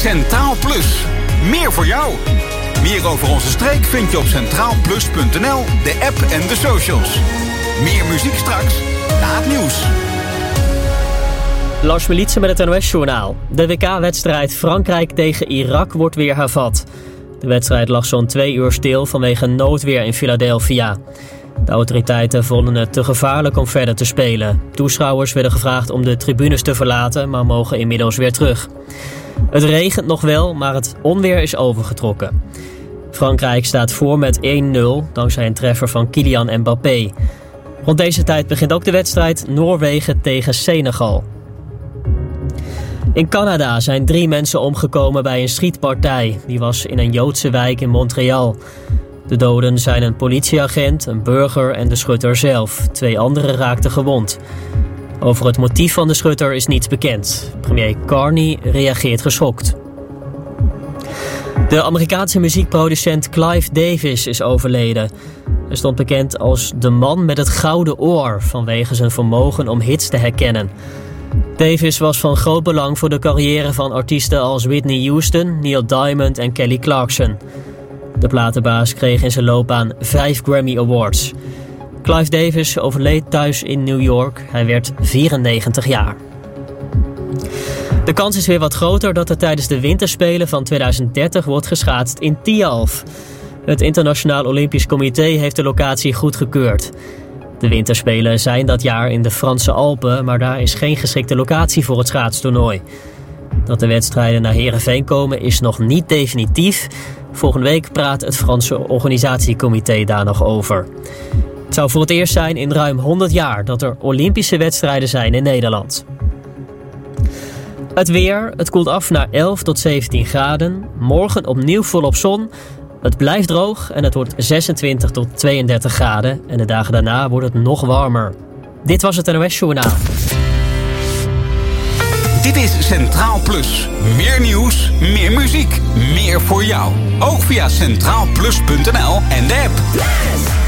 Centraal Plus. Meer voor jou. Meer over onze streek vind je op centraalplus.nl, de app en de socials. Meer muziek straks na het nieuws. Lars Militse met het NOS-journaal. De WK-wedstrijd Frankrijk tegen Irak wordt weer hervat. De wedstrijd lag zo'n 2 uur stil vanwege noodweer in Philadelphia. De autoriteiten vonden het te gevaarlijk om verder te spelen. Toeschouwers werden gevraagd om de tribunes te verlaten, maar mogen inmiddels weer terug. Het regent nog wel, maar het onweer is overgetrokken. Frankrijk staat voor met 1-0, dankzij een treffer van Kylian Mbappé. Rond deze tijd begint ook de wedstrijd Noorwegen tegen Senegal. In Canada zijn 3 mensen omgekomen bij een schietpartij. Die was in een Joodse wijk in Montreal. De doden zijn een politieagent, een burger en de schutter zelf. 2 anderen raakten gewond. Over het motief van de schutter is niets bekend. Premier Carney reageert geschokt. De Amerikaanse muziekproducent Clive Davis is overleden. Hij stond bekend als de man met het gouden oor vanwege zijn vermogen om hits te herkennen. Davis was van groot belang voor de carrière van artiesten als Whitney Houston, Neil Diamond en Kelly Clarkson. De platenbaas kreeg in zijn loopbaan 5 Grammy Awards. Clive Davis overleed thuis in New York. Hij werd 94 jaar. De kans is weer wat groter dat er tijdens de winterspelen van 2030 wordt geschaatst in Tialf. Het Internationaal Olympisch Comité heeft de locatie goedgekeurd. De winterspelen zijn dat jaar in de Franse Alpen, maar daar is geen geschikte locatie voor het schaatstoernooi. Dat de wedstrijden naar Heerenveen komen is nog niet definitief. Volgende week praat het Franse organisatiecomité daar nog over. Het zou voor het eerst zijn in ruim 100 jaar dat er Olympische wedstrijden zijn in Nederland. Het weer, het koelt af naar 11 tot 17 graden. Morgen opnieuw volop zon. Het blijft droog en het wordt 26 tot 32 graden. En de dagen daarna wordt het nog warmer. Dit was het NOS Journaal. Dit is Centraal Plus. Meer nieuws, meer muziek, meer voor jou. Ook via centraalplus.nl en de app.